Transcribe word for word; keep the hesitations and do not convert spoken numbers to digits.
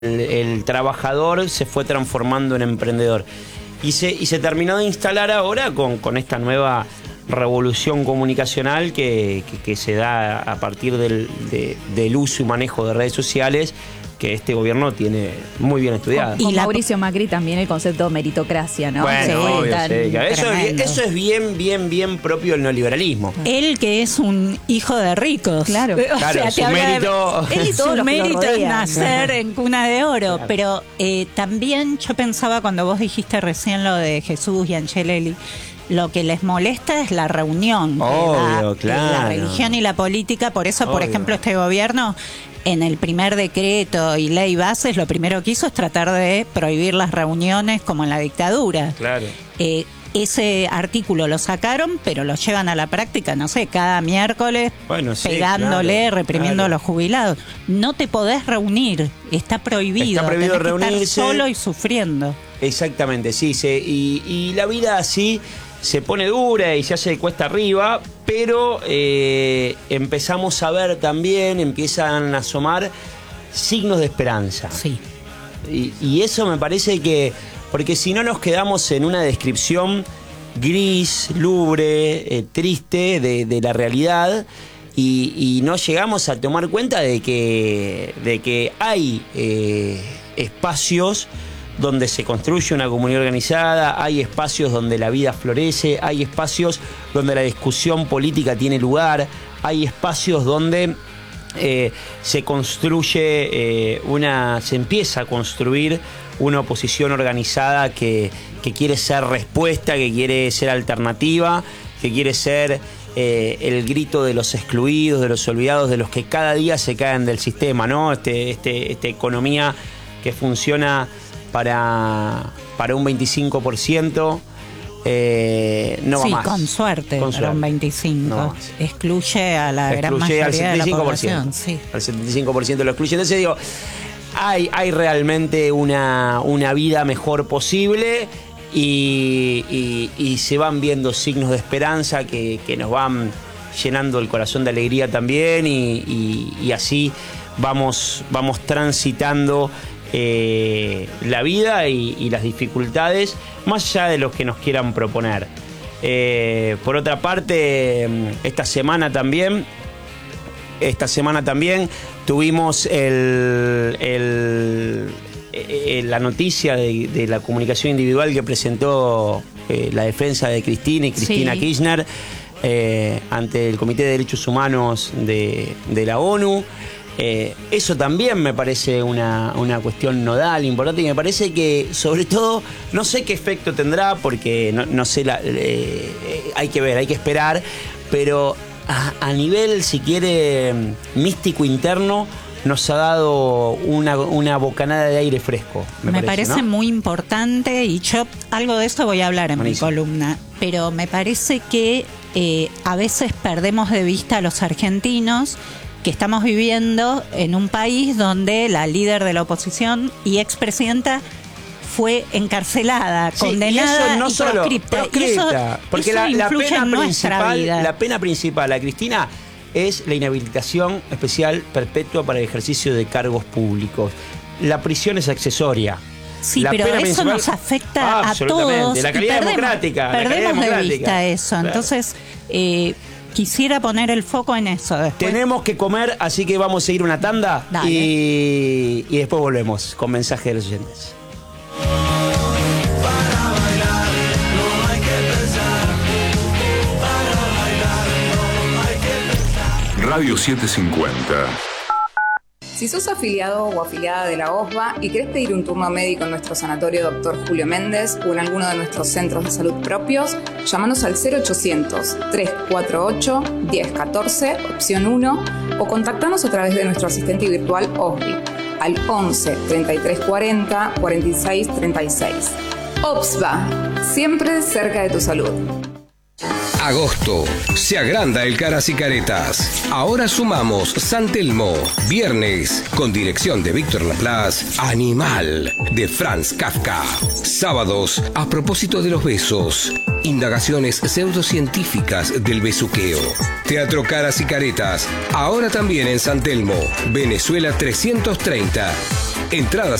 El, el trabajador se fue transformando en emprendedor y se, y se terminó de instalar ahora con, con esta nueva revolución comunicacional que, que, que se da a partir del, de, del uso y manejo de redes sociales, que este gobierno tiene muy bien estudiado. Y la... Mauricio Macri también el concepto de meritocracia, ¿no? Bueno, sí, obvio, tan sí. Eso, es, eso es bien, bien, bien propio del neoliberalismo. Él que es un hijo de ricos. Claro. O claro, sea, su mérito... De, él y su mérito es nacer claro. en cuna de oro. Claro. Pero eh, también yo pensaba cuando vos dijiste recién lo de Jesús y Angelelli, lo que les molesta es la reunión. Obvio, la, claro. La religión y la política. Por eso, Obvio. por ejemplo, este gobierno... En el primer decreto y ley bases, lo primero que hizo es tratar de prohibir las reuniones como en la dictadura. Claro. Eh, ese artículo lo sacaron, pero lo llevan a la práctica, no sé, cada miércoles, bueno, sí, pegándole, claro, reprimiendo claro. a los jubilados. No te podés reunir, está prohibido. Está prohibido tenés que reunirse. estar solo y sufriendo. Exactamente, sí. Se, y, y la vida así se pone dura y se hace cuesta arriba, pero eh, empezamos a ver también, empiezan a asomar signos de esperanza. Sí. Y, y eso me parece que, porque si no nos quedamos en una descripción gris, lúgubre, eh, triste de, de la realidad y, y no llegamos a tomar cuenta de que, de que hay eh, espacios donde se construye una comunidad organizada, hay espacios donde la vida florece, hay espacios donde la discusión política tiene lugar, hay espacios donde eh, se construye eh, una, se empieza a construir una oposición organizada que, que quiere ser respuesta, que quiere ser alternativa, que quiere ser eh, el grito de los excluidos, de los olvidados, de los que cada día se caen del sistema, ¿no? Este, este, esta economía que funciona para, para un veinticinco por ciento, eh, no va sí, más. con suerte, con para suerte. un veinticinco por ciento. No excluye a la gran Excluye mayoría al setenta y cinco por ciento. de la población. Sí. Al setenta y cinco por ciento lo excluye. Entonces digo, hay, hay realmente una, una vida mejor posible y, y, y se van viendo signos de esperanza que, que nos van llenando el corazón de alegría también y, y, y así vamos, vamos transitando Eh, la vida y, y las dificultades, más allá de los que nos quieran proponer. Eh, por otra parte, esta semana también, esta semana también tuvimos el, el, el, la noticia de, de la comunicación individual que presentó eh, la defensa de Cristina y Cristina sí. Kirchner eh, ante el Comité de Derechos Humanos de, de la ONU. Eh, eso también me parece una, una cuestión nodal, importante, y me parece que, sobre todo, no sé qué efecto tendrá, porque no, no sé, la, eh, hay que ver, hay que esperar, pero a, a nivel, si quiere, místico interno, nos ha dado una, una bocanada de aire fresco. Me, me parece, parece ¿no? muy importante, y yo algo de esto voy a hablar en Buenísimo. mi columna, pero me parece que eh, a veces perdemos de vista a los argentinos, que estamos viviendo en un país donde la líder de la oposición y expresidenta fue encarcelada, sí, condenada y, eso no y solo, proscripta. proscripta. Y eso, porque eso la, la, pena principal, la pena principal a Cristina es la inhabilitación especial perpetua para el ejercicio de cargos públicos. La prisión es accesoria. Sí, la pero eso principal, nos afecta a todos. La calidad perdemos, democrática. Perdemos la calidad de democrática. vista eso. Claro. Entonces, eh, quisiera poner el foco en eso después. Tenemos que comer, así que vamos a ir una tanda y, y después volvemos con mensajes de los oyentes. Para bailar no hay que pensar. Para bailar no hay que pensar. Radio setecientos cincuenta. Si sos afiliado o afiliada de la O S B A y querés pedir un turno médico en nuestro sanatorio doctor Julio Méndez o en alguno de nuestros centros de salud propios, llámanos al cero ochocientos, trescientos cuarenta y ocho, diez catorce, opción uno, o contactanos a través de nuestro asistente virtual O S B I al once, treinta y tres cuarenta, cuarenta y seis treinta y seis. O S B A, siempre cerca de tu salud. Agosto. Se agranda el Caras y Caretas. Ahora sumamos San Telmo. Viernes, con dirección de Víctor Laplace, Animal, de Franz Kafka. Sábados, a propósito de los besos. Indagaciones pseudocientíficas del besuqueo. Teatro Caras y Caretas. Ahora también en San Telmo. Venezuela trescientos treinta. Entradas